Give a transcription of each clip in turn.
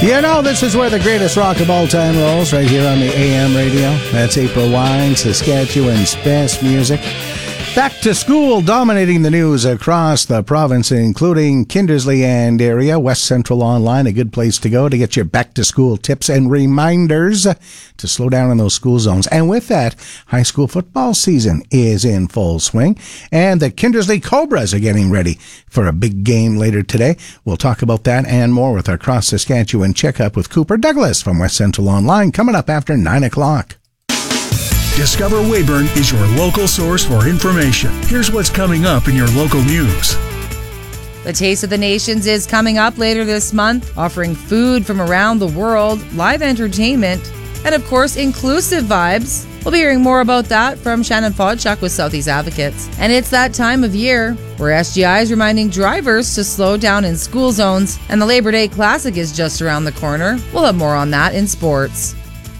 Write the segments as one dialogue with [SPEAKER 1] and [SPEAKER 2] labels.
[SPEAKER 1] You know, this is where the greatest rock of all time rolls, right here on the AM radio. That's April Wine, Saskatchewan's best music. Back to school, dominating the news across the province, including Kindersley and area. West Central Online, a good place to go to get your back-to-school tips and reminders to slow down in those school zones. And with that, high school football season is in full swing, and the Kindersley Cobras are getting ready for a big game later today. We'll talk about that and more with our cross-Saskatchewan checkup with Cooper Douglas from West Central Online, coming up after 9 o'clock.
[SPEAKER 2] Discover Weyburn is your local source for information. Here's what's coming up in your local news.
[SPEAKER 3] The Taste of the Nations is coming up later this month, offering food from around the world, live entertainment, and of course, inclusive vibes. We'll be hearing more about that from Shannon Fodchuk with Southeast Advocates. And it's that time of year where SGI is reminding drivers to slow down in school zones, and the Labor Day Classic is just around the corner. We'll have more on that in sports.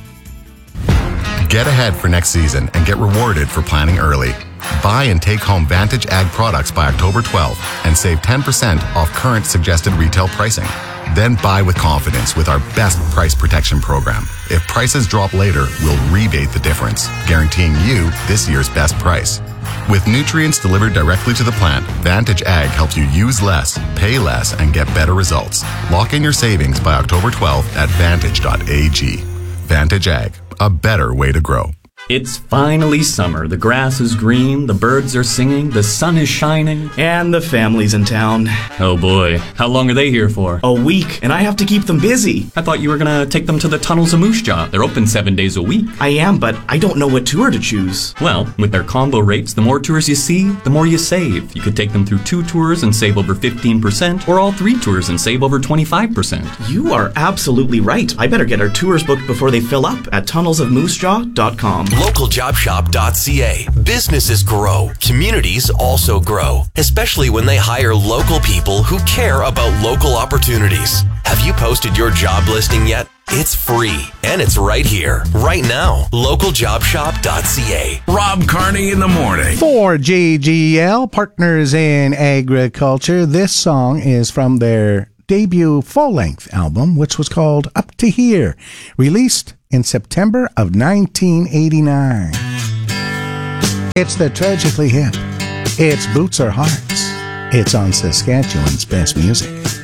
[SPEAKER 4] Get ahead for next season and get rewarded for planning early. Buy and take home Vantage Ag products by October 12th and save 10% off current suggested retail pricing. Then buy with confidence with our best price protection program. If prices drop later, we'll rebate the difference, guaranteeing you this year's best price. With nutrients delivered directly to the plant, Vantage Ag helps you use less, pay less, and get better results. Lock in your savings by October 12th at vantage.ag. Vantage Ag, a better way to grow.
[SPEAKER 5] It's finally summer. The grass is green, the birds are singing, the sun is shining.
[SPEAKER 6] And the family's in town.
[SPEAKER 5] Oh boy, how long are they here for?
[SPEAKER 6] A week, and I have to keep them busy.
[SPEAKER 5] I thought you were gonna take them to the Tunnels of Moose Jaw. They're open 7 days a week.
[SPEAKER 6] I am, but I don't know what tour to choose.
[SPEAKER 5] Well, with their combo rates, the more tours you see, the more you save. You could take them through 2 tours and save over 15%, or all 3 tours and save over 25%.
[SPEAKER 6] You are absolutely right. I better get our tours booked before they fill up at tunnelsofmoosejaw.com.
[SPEAKER 7] LocalJobShop.ca. Businesses grow. Communities also grow, especially when they hire local people who care about local opportunities. Have you posted your job listing yet? It's free, and it's right here, right now. LocalJobShop.ca.
[SPEAKER 2] Rob Carney in the morning.
[SPEAKER 1] For GGL, Partners in Agriculture, this song is from their debut full-length album, which was called Up to Here, released in September of 1989. It's the Tragically Hip. It's Boots or Hearts. It's on Saskatchewan's best music.